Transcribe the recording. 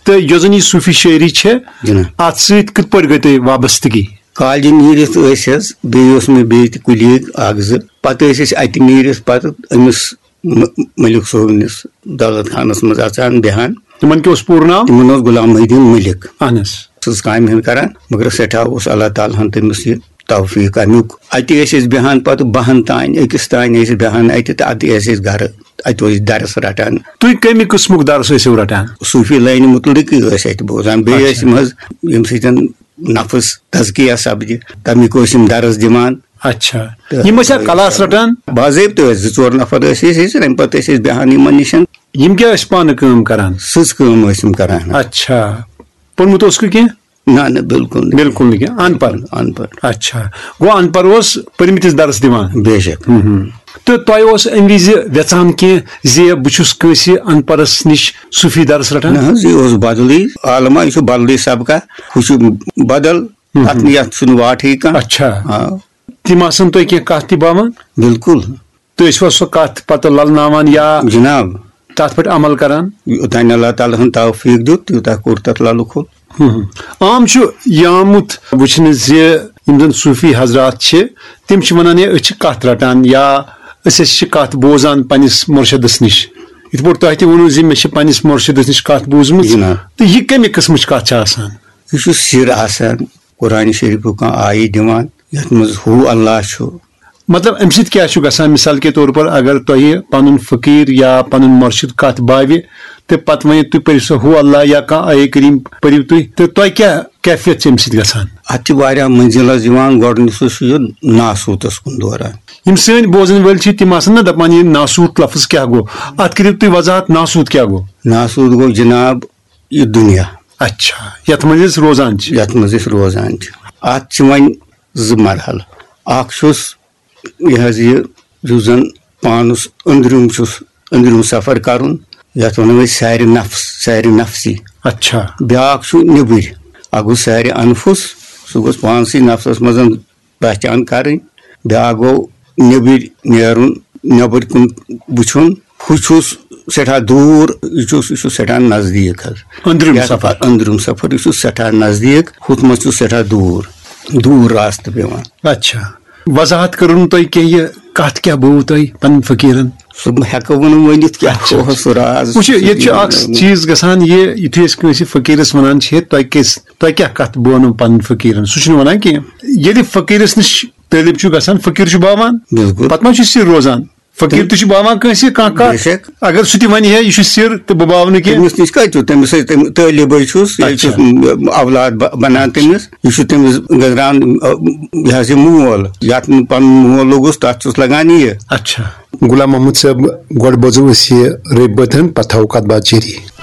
تو یۄس زن یہ صوفی شاعری ات سۭتۍ کِتھ پٲٹھۍ گٔے تۄہہِ وابستگی؟ کالجہِ نیٖرِتھ ٲسۍ حظ بیٚیہِ اوس مےٚ بیٚیہِ تہِ کُلیٖگ اکھ زٕ پتہٕ ٲسۍ أسۍ اَتہِ نیٖرِتھ پتہٕ أمِس مٔلِک صٲبنِس دولت خانس منٛز اژان بیٚہان. تِمن کیٛاہ اوس پوٗرٕ ناو؟ تِمن اوس غلام محی الدیٖن مٔلِک. اہن حظ. سٕژ کامہِ ہُنٛد کران مگر سٮ۪ٹھاہ اوس اللہ تعالیٰ ہن تٔمِس یہِ توفیٖق امیُک. اَتہِ ٲسۍ أسۍ بیٚہان پتہٕ 12 تانۍ أکِس تانۍ ٲسۍ بیٚہان اَتہِ تہٕ اَدٕ ٲسۍ أسۍ گرٕ. اَتہِ اوس درس رٹان. تُہۍ کمہِ قٕسمُک درس ٲسِو رٹان؟ صوٗفی لٲنہِ مُتعلقٕے ٲسۍ اَتہِ بوزان. بیٚیہِ ٲسۍ یِم حظ ییٚمہِ سۭتۍ نفس تزکیہ سپدِ تمیُک ٲسۍ یِم درس دِوان. اچھا یِم ٲسیا کلاس رٹان؟ باضٲبطہٕ ٲسۍ 2-4 نفر ٲسۍ أسۍ تمہِ پتہٕ ٲسۍ أسۍ بیٚہان یِمن نِشن. یِم کیٛاہ ٲسۍ پانہٕ کٲم کران؟ سٕژ کٲم ٲسۍ یِم کران. اچھا پوٚرمُت اوسکھٕ کینٛہہ؟ نہ بالکل بالکل نہٕ کینٛہہ. ان پڑھ. اچھا گوٚو ان پڑھ اوس پٔرمٕتِس درس دِوان. بے شک. تہٕ تۄہہِ اوس امہِ وِزِ ویژھان کینٛہہ زِ بہٕ چھُس کٲنٛسہِ ان پڑھس نِش صوٗفی درس رٹان؟ نہ حظ یہِ اوس بدلٕے عالما یہِ چھُ بدلٕے سبقہ ہُہ چھُ بدل یتھ چھُنہٕ واٹھٕے کانٛہہ. اچھا تِم آسان تۄہہِ کینٛہہ کتھ تہِ باوان؟ بالکل. تُہۍ ٲسوا سۄ کتھ پتہٕ للناوان یا جناب تتھ پٮ۪ٹھ عمل کران؟ یوٚتانۍ اللہ تعالیٰ ہن توفیٖق دیُت تیوٗتاہ کوٚر تتھ للہٕ کھوٚل. عام چھُ یہِ آمُت وٕچھنہٕ زِ یِم زن صوٗفی حضرات چھِ تِم چھِ ونان ہے أسۍ چھِ کتھ رٹان یا أسۍ چھِ کتھ بوزان پننِس مُرشدس نِش. یِتھ پٲٹھۍ تۄہہِ تہِ ووٚنوٕ زِ مےٚ چھِ پننِس مُرشدس نِش کتھ بوٗزمٕژ. تہٕ یہِ کمہِ قٕسمٕچ کتھ چھِ آسان؟ یہِ چھُ سِر آسان قرآنہِ شریٖفُک کانٛہہ آیہِ دِوان یتھ منٛز ہُہ اللہ چھُ. مطلب امہِ سۭتۍ کیٛاہ چھُ گژھان؟ مثال کے طور پر اگر تۄہہِ پنُن فقیٖر یا پنُن مُرشد کتھ باوِ تہٕ پتہٕ ؤنِو تُہۍ پٔرِو سا ہُہ اللہ یا کانٛہہ آیے کریٖم پٔرِو تُہۍ تہٕ تۄہہِ کیٛاہ کیفیت چھِ امہِ سۭتۍ گژھان؟ اتھ چھِ واریاہ مٔنزِل حظ یِوان. گۄڈٕنیتھٕے چھُ یہِ ناسوٗتس کُن دوران. یِم سٲنۍ بوزن وٲلۍ چھِ تِم آسان نا دپان یہِ ناسوٗت لفظ کیٛاہ گوٚو؟ اتھ کٔرِو تُہۍ وضاحت ناسوٗت کیٛاہ گوٚو؟ ناسوٗت گوٚو جناب یہِ دُنیا. اچھا یتھ منٛز أسۍ روزان چھِ. یتھ منٛز أسۍ روزان چھِ. اتھ چھِ وۄنۍ 2 مرحلہٕ. اکھ چھُس یہِ حظ یُس زن پانس أنٛدروٗم سفر کرُن یتھ ونو أسۍ سارِ نفسی. اچھا بیاکھ چھُ نیٚبٕرۍ. اکھ گوٚو سارِ انفُس سُہ گوٚژھ پانسٕے نفسس منٛز پہچان کرٕنۍ. بیاکھ گوٚو نیٚبٕرۍ نیرُن نیٚبٕرۍ کُن وٕچھُن. ہُہ چھُس سٮ۪ٹھاہ دوٗر یہِ چھُ سٮ۪ٹھاہ نزدیٖک حظ. أنٛدروٗم سفر یہِ چھُ سٮ۪ٹھاہ نزدیٖک ہُتھ منٛز چھُ سٮ۪ٹھاہ دوٗر راستہٕ پیٚوان. اچھا وضاحت کٔرٕو نہٕ تۄہہِ کینٛہہ یہِ کتھ کیٛاہ بوٗو تۄہہِ پنٕنۍ فقیٖرن؟ سُہ ہٮ۪کو نہٕ ؤنِتھ کیٛاہ چھُ سُہ راز. وٕچھِو ییٚتہِ چھُ اکھ چیٖز گژھان یہِ یُتھُے أسۍ کٲنٛسہِ فقیٖرس ونان چھِ تۄہہِ کیٛاہ کتھ بوونو پنٕنۍ فقیٖرن سُہ چھُنہٕ ونان کینٛہہ. ییٚلہِ فقیٖرس نِش طٲلب چھُ گژھان فقیٖر چھُ باوان پتہٕ ما چھُ سِر روزان. فقیٖر تہِ چھُ باوان کٲنٛسہِ کانٛہہ کتھ اگر سُہ تہِ ونہِ ہے یہِ چھُ سِر تہٕ بہٕ باوٕ نہٕ کینٛہہ. تٔمِس نِش کتہِ چھُ تٔمِس طٲلبٕے چھُس ییٚلہِ چھُس اولاد بنان تٔمِس یہِ چھُ تٔمِس گٔنٛزراون یہِ حظ یہِ مول یتھ نہٕ پنُن مول لوٚگُس تتھ چھُس لگان یہِ. اچھا غلام محمد صٲب گۄڈٕ بوزو أسۍ یہِ رٔبۍ بٲتھن پتہٕ تھاوو کتھ باتھ جٲری.